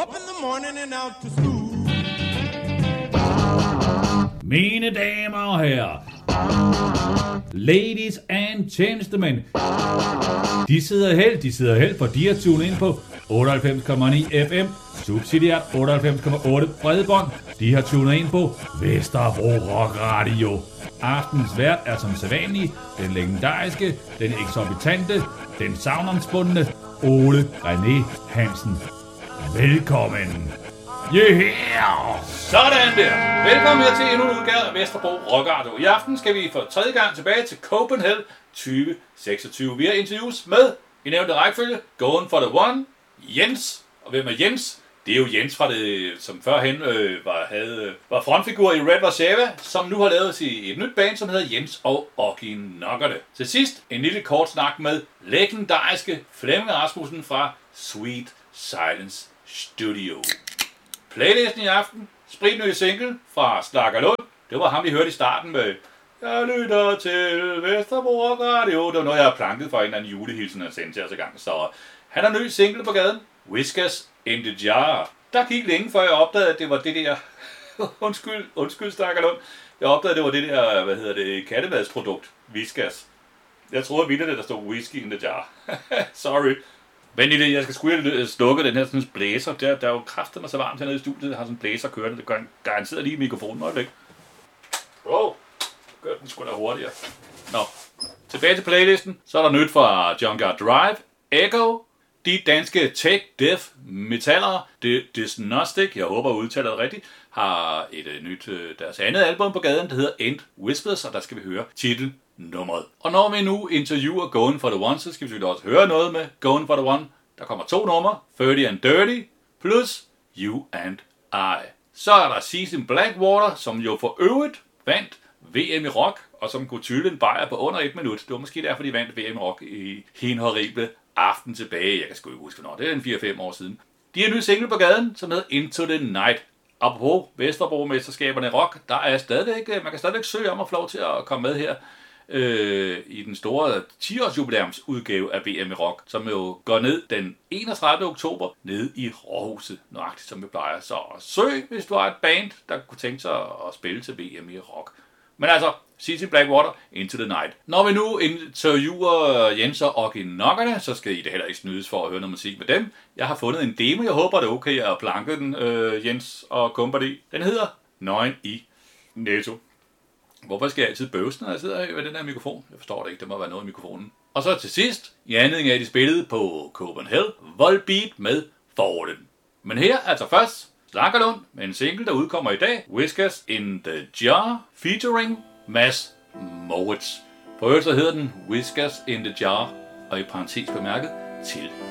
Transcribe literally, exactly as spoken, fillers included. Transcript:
Up in the morning and out to school. Mine damer og herrer, ladies and gentlemen, de sidder held, de sidder held, for de har tunet ind på otteoghalvfems komma ni F M, subsidiært otteoghalvfems komma otte bredbånd. De har tunet ind på Vesterbro Rock Radio. Aftens vært er som sædvanlig den legendariske, den eksorbitante, den savnomsbundne Ole René Hansen. Velkommen. Yeah! Sådan der. Velkommen her til endnu en udgave af Vesterbro Rock Radio. I aften skal vi for tredje gang tilbage til Copenhagen tyve seksogtyve. Vi har interviews med, i nævnte rækkefølge, Going for the One, Jens. Og hvem er Jens? Det er jo Jens fra det, som førhen øh, var, havde, var frontfigur i Red Warszawa, som nu har lavet et nyt band, som hedder Jens og Oggy Knockerne. Til sidst en lille kort snak med legendariske Flemming Rasmussen fra Sweet Silence Studio. Playlisten i aften, spritny single fra Stakkerlund. Det var ham, vi hørte i starten med Jeg lytter til Vesterbro Rock Radio. Det var noget, jeg har planket for en eller anden julehilsen og sendt til os i gang. Så han har ny single på gaden. Whiskas in the Jar. Der gik længe før jeg opdagede, at det var det der... undskyld, undskyld Stakkerlund. Jeg opdagede, at det var det der, hvad hedder det, kattemadsprodukt. Whiskas. Jeg troede vildt, at der stod whisky in the jar. Sorry. Men i det, jeg skal sgu slukke den her sådan blæser. Der, der er jo kraftigt så varmt hernede i studiet. Jeg har sådan en blæser kørende. Det gør garanteret lige i mikrofonen. Øjeblik. Wow. Gør den sgu da hurtigere. Nå. Tilbage til playlisten. Så er der nyt fra Junkyard Drive. Echo. De danske tech, death, metallere. Disgnostic, jeg håber, jeg udtaler det rigtigt, har et uh, nyt, uh, deres andet album på gaden, der hedder End Whispers, og der skal vi høre titelnummeret. Og når vi nu interviewer Going for the One, så skal vi selvfølgelig også høre noget med Going for the One. Der kommer to numre, thirty and dirty, plus You and I. Så er der Season Blackwater, som jo for øvrigt vandt V M i rock, og som kunne tylle en bajer på under et minut. Det var måske derfor, de vandt V M i rock i hin horrible aften tilbage. Jeg kan sgu ikke huske, hvornår. Det er en fire fem år siden. De har en ny single på gaden, som hedder Into the Night. Apropos Vesterbro-mesterskaberne i rock, der er stadigvæk, man kan stadigvæk søge om at få lov til at komme med her øh, i den store ti-års jubilæumsudgave af V M i rock, som jo går ned den enogtredivte oktober ned i Råhuset, nøjagtigt som vi plejer. Så søg, hvis du har et band, der kunne tænke sig at spille til V M i rock. Men altså, Season Blackwater, Into the Night. Når vi nu interviewer Jens og Oggy Knockerne, så skal I det heller ikke snydes for at høre noget musik med dem. Jeg har fundet en demo, jeg håber det er okay at planke den, øh, Jens og company. Den hedder Nøgen i Netto. Hvorfor skal jeg altid bøvse, når jeg sidder ved den her mikrofon? Jeg forstår det ikke, det må være noget i mikrofonen. Og så til sidst, i anledning af, at de spillede på Copenhagen, Volbeat med Forward. Men her, altså først, Stakkerlund med en single, der udkommer i dag, Whiskas in the Jar, featuring Mads Moritz. For øvrigt så hedder den Whiskas in the Jar, og i parentes bemærket, til